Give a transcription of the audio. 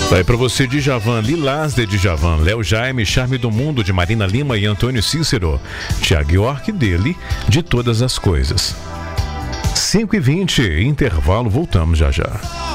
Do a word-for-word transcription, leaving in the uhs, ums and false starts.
Vai pra você, Djavan, Lilás de Djavan, Léo Jaime, Charme do Mundo de Marina Lima e Antônio Cícero, Thiago York dele, De Todas as Coisas. cinco e vinte, intervalo, voltamos já já.